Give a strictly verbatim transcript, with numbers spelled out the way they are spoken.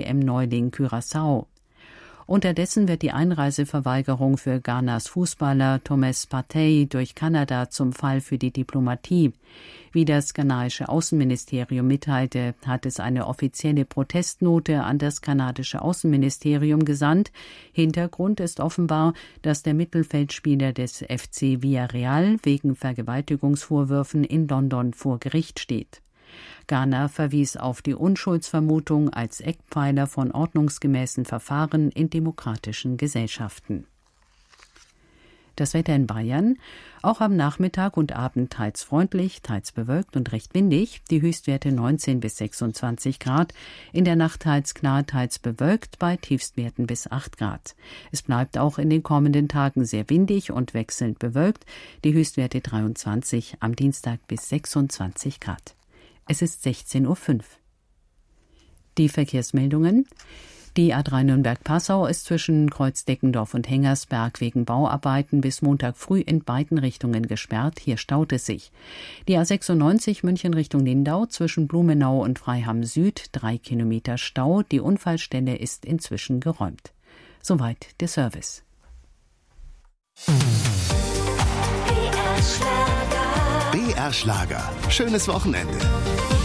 M-Neuling Curaçao. Unterdessen wird die Einreiseverweigerung für Ghanas Fußballer Thomas Partey durch Kanada zum Fall für die Diplomatie. Wie das ghanaische Außenministerium mitteilte, hat es eine offizielle Protestnote an das kanadische Außenministerium gesandt. Hintergrund ist offenbar, dass der Mittelfeldspieler des F C Villarreal wegen Vergewaltigungsvorwürfen in London vor Gericht steht. Ghana verwies auf die Unschuldsvermutung als Eckpfeiler von ordnungsgemäßen Verfahren in demokratischen Gesellschaften. Das Wetter in Bayern: Auch am Nachmittag und Abend teils freundlich, teils bewölkt und recht windig. Die Höchstwerte neunzehn bis sechsundzwanzig Grad. In der Nacht teils klar, teils bewölkt, bei Tiefstwerten bis acht Grad. Es bleibt auch in den kommenden Tagen sehr windig und wechselnd bewölkt. Die Höchstwerte dreiundzwanzig, am Dienstag bis sechsundzwanzig Grad. Es ist sechzehn Uhr fünf. Die Verkehrsmeldungen: Die A drei Nürnberg-Passau ist zwischen Kreuzdeckendorf und Hengersberg wegen Bauarbeiten bis Montag früh in beiden Richtungen gesperrt. Hier staut es sich. Die A sechsundneunzig München Richtung Lindau zwischen Blumenau und Freiham Süd, drei Kilometer Stau. Die Unfallstelle ist inzwischen geräumt. Soweit der Service. B R Schlager. Schönes Wochenende.